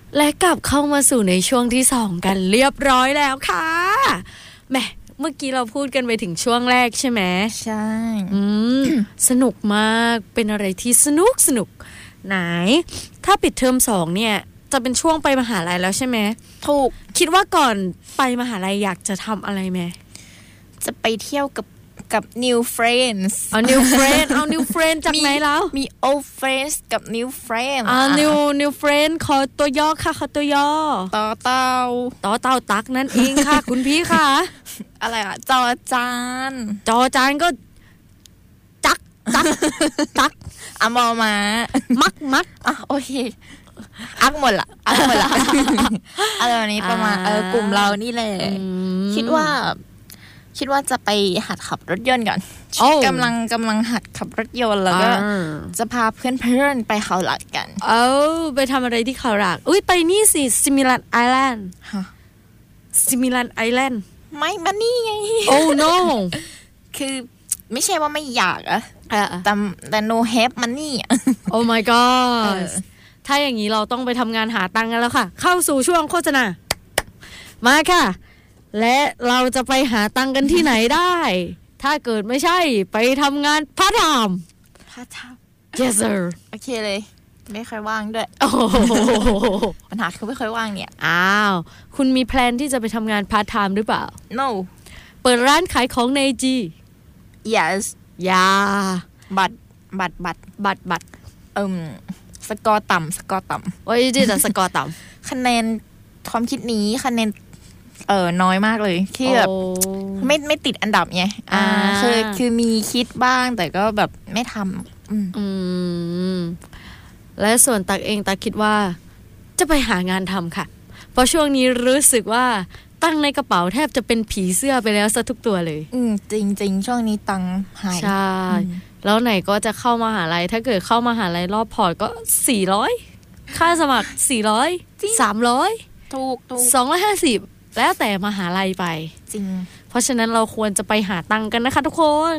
และกลับเข้ามาสู่ในช่วงที่2กันเรียบร้อยแล้วค่ะแหมเมื่อกี้เราพูดกันไปถึงช่วงแรกใช่ไหมใช่สนุกมากเป็นอะไรที่สนุกไหนถ้าปิดเทอม2เนี่ยจะเป็นช่วงไปมหาลัยแล้วใช่ไหมถูกคิดว่าก่อนไปมหาลัยอยากจะทำอะไรไหมจะไปเที่ยวกับ new friends เอา new friend เอา new friend จากไหนแล้วมี old friends กับ new friend new friend ขอตัวย่อค่ะขอตัวย่อต่อเต่าตักนั่นเองค่ะ คุณพี่ค่ะอะไรอ่ะจอจานก็จักอะมอมามักอ่ะโอเคอักหมดละอะไรแบบนี้ประมาณกลุ่มเรานี่แหละคิดว่าจะไปหัดขับรถยนต์ก่อนกำลังหัดขับรถยนต์แล้วก็จะพาเพื่อนไปเขาหลักกันไปทำอะไรที่เขาหลักอุ้ยไปนี่สิซิมิลันไอแลนด์ซิมิลันไอแลนด์ไม่มานี่ไง no คือไม่ใช่ว่าไม่อยากแต่ no have money oh my god ถ้าอย่างนี้เราต้องไปทำงานหาตังค์กันแล้วค่ะเข้าสู่ช่วงโฆษณามาค่ะและเราจะไปหาตังค์กันที่ไหนได้ถ้าเกิดไม่ใช่ไปทำงานพาร์ทไทม์yes sir โอเคเลยไม่ค่อยว่างด้วยปัญหาคือไม่ค่อยว่างเนี่ยอ้าวคุณมีแพลนที่จะไปทำงานพาร์ทไทม์หรือเปล่า no เปิดร้านขายของใน IG yes อย่าบัตรสกอร์ต่ำว่าจะแต่สกอร์ต่ำคะแนนความคิดนี้คะแนนน้อยมากเลยที่แบบไม่ติดอันดับไงคือมีคิดบ้างแต่ก็แบบไม่ทำและส่วนตักเองตักคิดว่าจะไปหางานทำค่ะเพราะช่วงนี้รู้สึกว่าตังในกระเป๋าแทบจะเป็นผีเสื้อไปแล้วซะทุกตัวเลยจริงช่วงนี้ตังหายใช่แล้วไหนก็จะเข้ามหาลัยถ้าเกิดเข้ามหาลัยรอบพอร์ตก็400ค่าสมัคร400 300 ถูก 250แล้วแต่มหาลัยไปจริงเพราะฉะนั้นเราควรจะไปหาตังกันนะคะทุกคน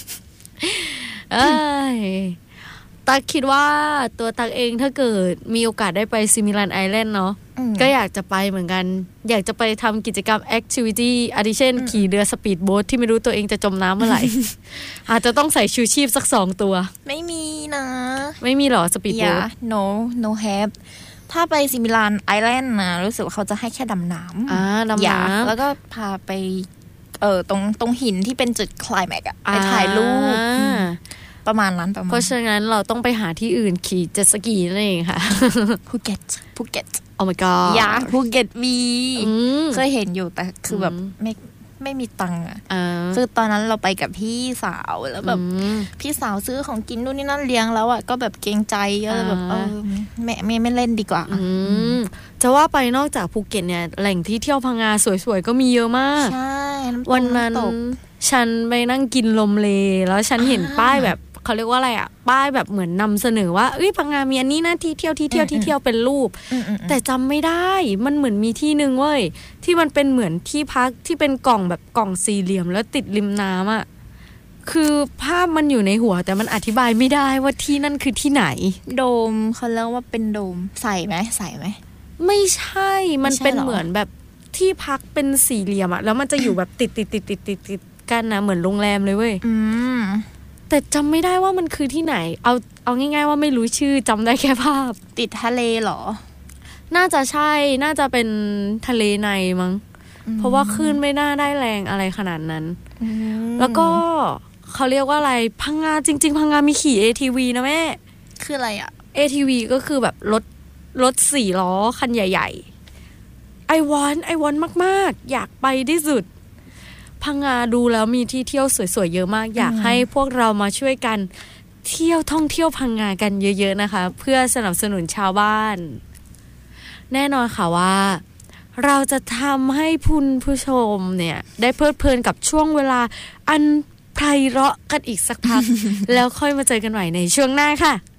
ตักคิดว่าตัวตักเองถ้าเกิดมีโอกาสได้ไปซิมิลันไอแลนด์เนาะก็อยากจะไปเหมือนกันอยากจะไปทำกิจกรรม activity addition ขี่เรือสปีดโบ๊ทที่ไม่รู้ตัวเองจะจมน้ำเมื่อไหร่ อาจจะต้องใส่ชูชีพสัก2ตัวไม่มีนะไม่มีหรอสปีดโบ๊ท no have ถ้าไปซิมิลันไอแลนด์นะรู้สึกว่าเขาจะให้แค่ดำน้ำดำน้ำแล้วก็พาไปตรงหินที่เป็นจุดไคลแม็กซ์ไปถ่ายรูปประมาณนั้นเพราะฉะนั้นเราต้องไปหาที่อื่นขี่เจ็ตสกีนั่นเองค่ะภูเก็ตโอ้ my god อยากภูเก็ตมีเคยเห็นอยู่แต่คือแบบไม่มีตังค์คือตอนนั้นเราไปกับพี่สาวแล้วแบบพี่สาวซื้อของกินนู่นนี่นั่นเลี้ยงแล้วก็แบบเกรงใจก็เลยแบบไม่เล่นดีกว่าจะว่าไปนอกจากภูเก็ตเนี่ยแหล่งที่เที่ยวพังงาสวยๆก็มีเยอะมากใช่วันนั้นฉันไปนั่งกินลมเลแล้วฉันเห็นป้ายแบบเขาเรียกว่าอะไรป้ายแบบเหมือนนำเสนอว่าพังงามีอันนี้นะที่เที่ยวเป็นรูปแต่จำไม่ได้มันเหมือนมีที่นึงเว้ยที่มันเป็นเหมือนที่พักที่เป็นกล่องแบบกล่องสี่เหลี่ยมแล้วติดริมน้ำคือภาพมันอยู่ในหัวแต่มันอธิบายไม่ได้ว่าที่นั่นคือที่ไหนโดมเขาเรียกว่าเป็นโดมใส่ไหมไม่ใช่มันเป็นเหมือนแบบที่พักเป็นสี่เหลี่ยมแล้วมันจะอยู่แบบติดกันนะเหมือนโรงแรมเลยเว้ยแต่จำไม่ได้ว่ามันคือที่ไหนเอาง่ายๆว่าไม่รู้ชื่อจำได้แค่ภาพติดทะเลเหรอน่าจะใช่น่าจะเป็นทะเลในมั้งเพราะว่าคลื่นไม่น่าได้แรงอะไรขนาดนั้นแล้วก็เขาเรียกว่าอะไรพังงาจริงๆพังงามีขี่ ATV นะแม่คืออะไร ATV ก็คือแบบรถ4ล้อคันใหญ่ๆไอวอนมากๆอยากไปที่สุดพังงาดูแล้วมีที่เที่ยวสวยๆเยอะมากอยากให้พวกเรามาช่วยกันเที่ยวท่องเที่ยวพังงากันเยอะๆนะคะเพื่อสนับสนุนชาวบ้านแน่นอนค่ะว่าเราจะทำให้ผู้ชมเนี่ยได้เพลิดเพลินกับช่วงเวลาอันไพเราะกันอีกสักพัก แล้วค่อยมาเจอกันใหม่ในช่วงหน้าค่ะ